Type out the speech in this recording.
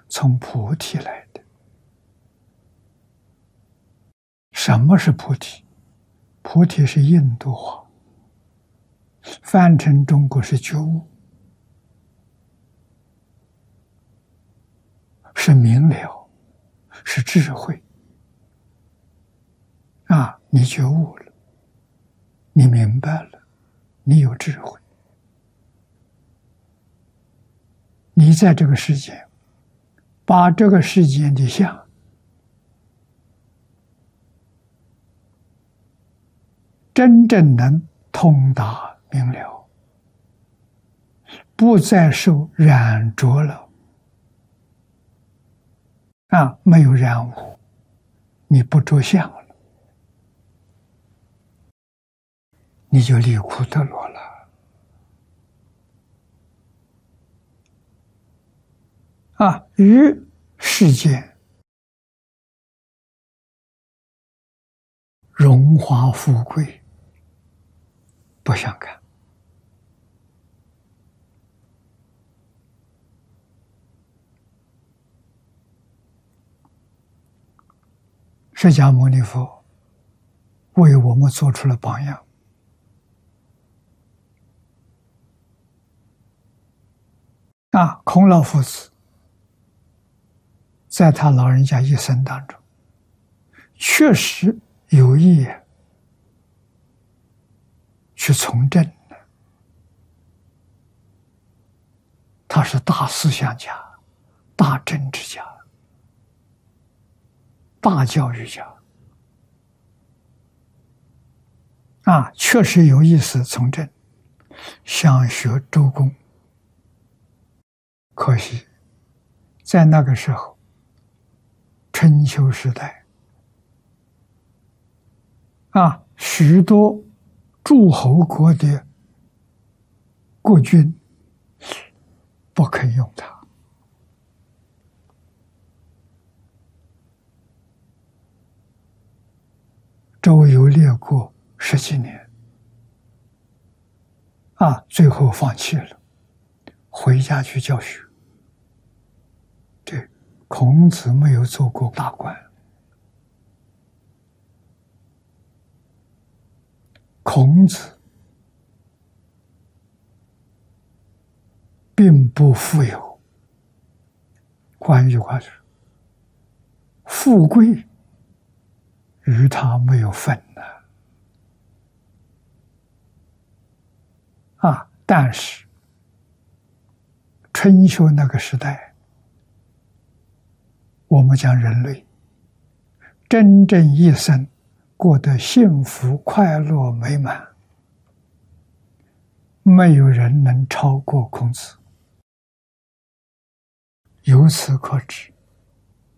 从菩提来的。什么是菩提？菩提是印度话，翻成中国是觉悟，是明了，是智慧。你觉悟了，你明白了，你有智慧，你在这个世间，把这个世间的相真正能通达明了，不再受染着了，没有染污，你不着相了，你就离苦得乐了。与世间荣华富贵不相干。释迦牟尼佛为我们做出了榜样。孔老夫子在他老人家一生当中，确实有意去从政的。他是大思想家、大政治家、大教育家，确实有意思从政，想学周公。可惜在那个时候，春秋时代，许多诸侯国的国君不肯用它。周游列国10几年，最后放弃了，回家去教学。孔子没有做过大官，孔子并不富有。换一句话说，富贵与他没有分但是春秋那个时代，我们讲人类真正一生过得幸福、快乐、美满，没有人能超过孔子。由此可知，